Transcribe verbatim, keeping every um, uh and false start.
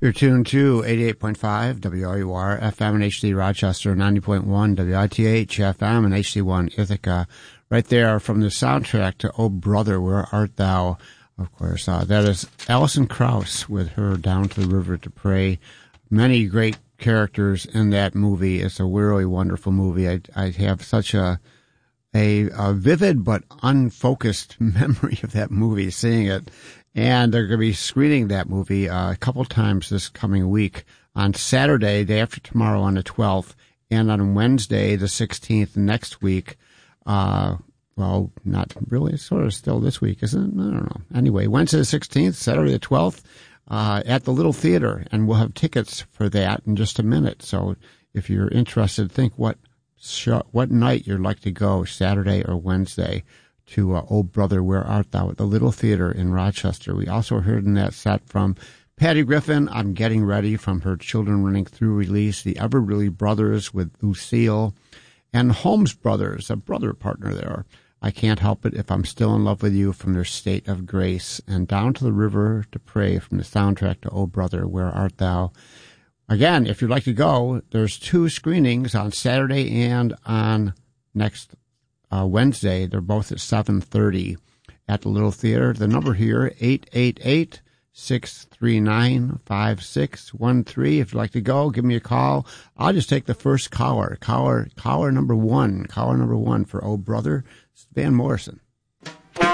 You're tuned to eighty-eight point five W R U R F M and H D Rochester, ninety point one W I T H F M and H D one Ithaca. Right there from the soundtrack to Oh Brother, Where Art Thou? Of course, uh, that is Alison Krauss with her Down to the River to Pray. Many great characters in that movie. It's a really wonderful movie. I, I have such a, a a vivid but unfocused memory of that movie, seeing it. And they're going to be screening that movie uh, a couple times this coming week on Saturday, day after tomorrow on the twelfth, and on Wednesday, the sixteenth, next week. Uh, well, not really. It's sort of still this week, isn't it? I don't know. Anyway, Wednesday the sixteenth, Saturday the twelfth, uh, at the Little Theater, and we'll have tickets for that in just a minute. So if you're interested, think what show, what night you'd like to go, Saturday or Wednesday, to uh, Oh Brother, Where Art Thou? At the Little Theater in Rochester. We also heard in that set from Patty Griffin, I'm Getting Ready, from her Children Running Through release, the Everly Brothers with Lucille, and Holmes Brothers, a brother partner there, I Can't Help It If I'm Still in Love with You, from their State of Grace, and Down to the River to Pray from the soundtrack to Oh Brother, Where Art Thou? Again, if you'd like to go, there's two screenings on Saturday and on next Uh, Wednesday. They're both at seven thirty at the Little Theater. The number here, eight eight eight, six three nine, five six one three. If you'd like to go, give me a call. I'll just take the first caller. Caller, caller number one. Caller number one for Oh Brother, Van Morrison.